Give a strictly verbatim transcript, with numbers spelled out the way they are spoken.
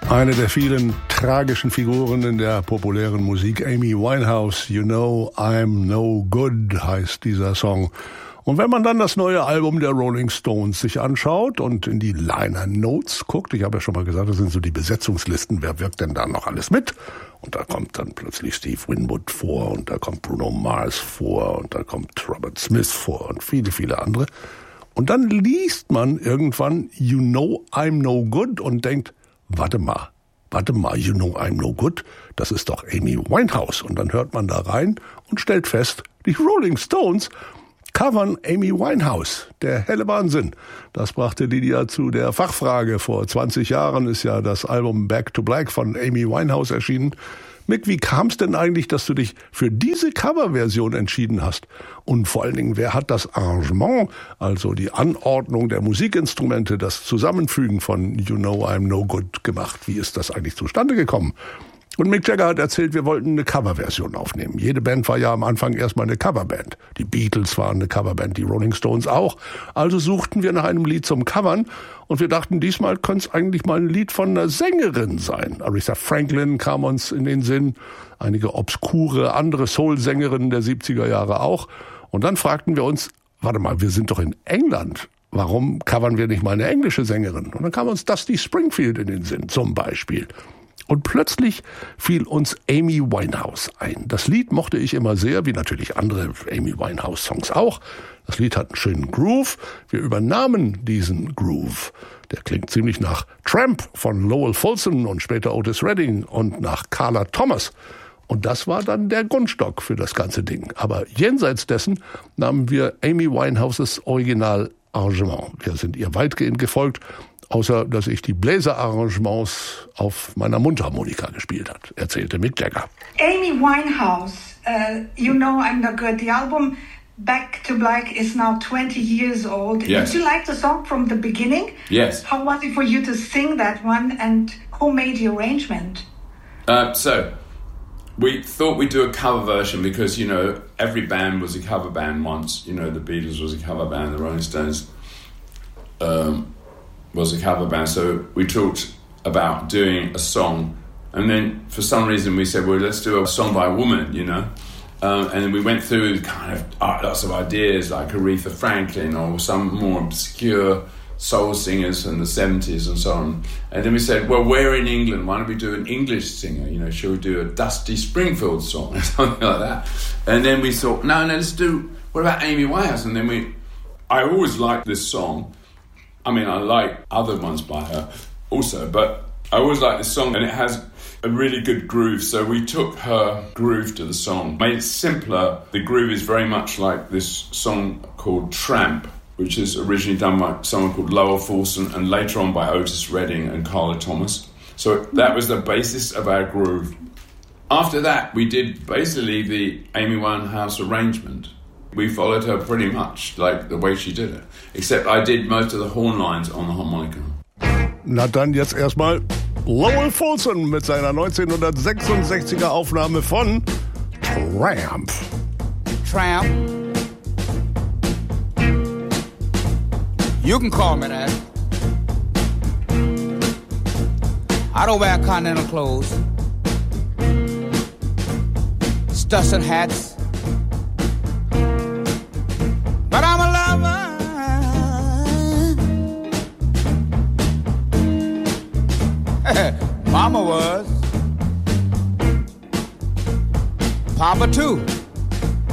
Eine der vielen tragischen Figuren in der populären Musik, Amy Winehouse. You know I'm no good heißt dieser Song. Und wenn man dann das neue Album der Rolling Stones sich anschaut und in die Liner Notes guckt, ich habe ja schon mal gesagt, das sind so die Besetzungslisten, wer wirkt denn da noch alles mit? Und da kommt dann plötzlich Steve Winwood vor und da kommt Bruno Mars vor und da kommt Robert Smith vor und viele, viele andere. Und dann liest man irgendwann You know I'm no good und denkt, warte mal, warte mal, You know I'm no good, das ist doch Amy Winehouse. Und dann hört man da rein und stellt fest, die Rolling Stones covern Amy Winehouse. Der helle Wahnsinn. Das brachte Lydia zu der Fachfrage. Vor zwanzig Jahren ist ja das Album Back to Black von Amy Winehouse erschienen. Mick, wie kam es denn eigentlich, dass du dich für diese Coverversion entschieden hast? Und vor allen Dingen, wer hat das Arrangement, also die Anordnung der Musikinstrumente, das Zusammenfügen von You Know I'm No Good gemacht? Wie ist das eigentlich zustande gekommen? Und Mick Jagger hat erzählt, wir wollten eine Coverversion aufnehmen. Jede Band war ja am Anfang erstmal eine Coverband. Die Beatles waren eine Coverband, die Rolling Stones auch. Also suchten wir nach einem Lied zum Covern und wir dachten, diesmal könnte es eigentlich mal ein Lied von einer Sängerin sein. Aretha Franklin kam uns in den Sinn, einige obskure andere Soul-Sängerinnen der siebziger Jahre auch. Und dann fragten wir uns, warte mal, wir sind doch in England. Warum covern wir nicht mal eine englische Sängerin? Und dann kam uns Dusty Springfield in den Sinn, zum Beispiel. Und plötzlich fiel uns Amy Winehouse ein. Das Lied mochte ich immer sehr, wie natürlich andere Amy Winehouse-Songs auch. Das Lied hat einen schönen Groove. Wir übernahmen diesen Groove. Der klingt ziemlich nach Tramp von Lowell Fulson und später Otis Redding und nach Carla Thomas. Und das war dann der Grundstock für das ganze Ding. Aber jenseits dessen nahmen wir Amy Winehouses Original-Arrangement. Wir sind ihr weitgehend gefolgt, außer dass ich die Bläserarrangements auf meiner Mundharmonika gespielt hat, erzählte Mick Jagger. Amy Winehouse, uh, You Know I'm No Good. The album Back to Black is now twenty years old. Yes. Did you like the song from the beginning? Yes. How was it for you to sing that one, and who made the arrangement? Uh, so, we thought we'd do a cover version because, you know, every band was a cover band once. You know, the Beatles was a cover band, the Rolling Stones um, was a cover band. So we talked about doing a song. And then for some reason we said, well, let's do a song by a woman, you know. Um, and then we went through kind of uh, lots of ideas like Aretha Franklin or some more obscure soul singers in the seventies and so on. And then we said, well, we're in England, why don't we do an English singer? You know, should we do a Dusty Springfield song or something like that? And then we thought, no, no, let's do, what about Amy Winehouse? And then we, I always liked this song. I mean, I like other ones by her also, but I always like this song and it has a really good groove. So we took her groove to the song, made it simpler. The groove is very much like this song called Tramp, which is originally done by someone called Lowell Fulson and later on by Otis Redding and Carla Thomas. So that was the basis of our groove. After that, we did basically the Amy Winehouse arrangement. We followed her pretty much like the way she did it, except I did most of the horn lines on the harmonica. Na dann jetzt erstmal Lowell Fulson mit seiner neunzehnhundertsechsundsechziger Aufnahme von Tramp. Tramp. You can call me that. I don't wear continental clothes. Studs and hats. But I'm a lover. Mama was. Papa too.